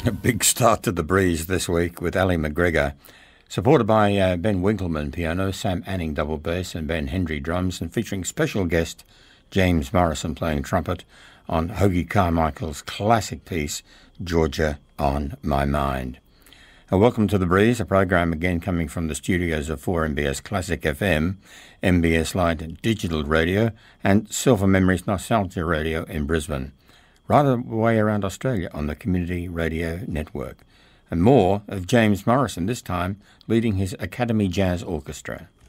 A big start to the breeze this week with Ali McGregor, supported by Ben Winkleman piano, Sam Anning double bass and Ben Hendry drums, and featuring special guest James Morrison playing trumpet on Hoagy Carmichael's classic piece, Georgia on My Mind. Welcome to The Breeze, a program again coming from the studios of 4MBS Classic FM, MBS Light Digital Radio and Silver Memories Nostalgia Radio in Brisbane, right the way around Australia on the Community Radio Network. And more of James Morrison, this time leading his Academy Jazz Orchestra.